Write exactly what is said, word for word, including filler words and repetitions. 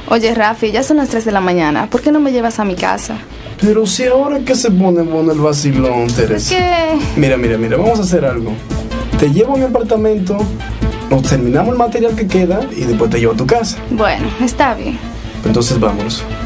Oye, Rafi, ya son las tres de la mañana. ¿Por qué no me llevas a mi casa? Pero si ahora que se pone bueno el vacilón, Teresa. Es que... Mira, mira, mira, vamos a hacer algo. Te llevo a mi apartamento, nos terminamos el material que queda y después te llevo a tu casa. Bueno, está bien. Entonces vámonos.